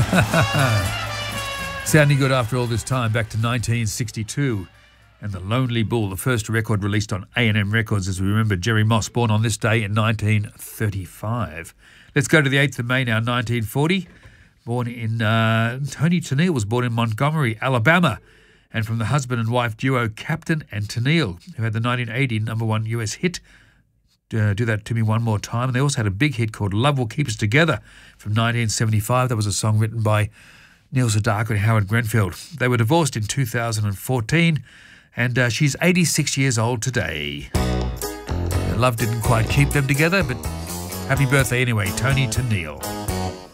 Sounding good after all this time, back to 1962. And The Lonely Bull, the first record released on A&M Records, as we remember Jerry Moss, born on this day in 1935. Let's go to the 8th of May now, 1940. Born in, Tony Tennille was born in Montgomery, Alabama, and from the husband and wife duo Captain and Tennille, who had the 1980 #1 US hit, Do That To Me One More Time. And they also had a big hit called Love Will Keep Us Together from 1975. That was a song written by Neil Sedaka and Howard Grenfell. They were divorced in 2014, and she's 86 years old today. Love didn't quite keep them together, but happy birthday anyway, Tony Tennille.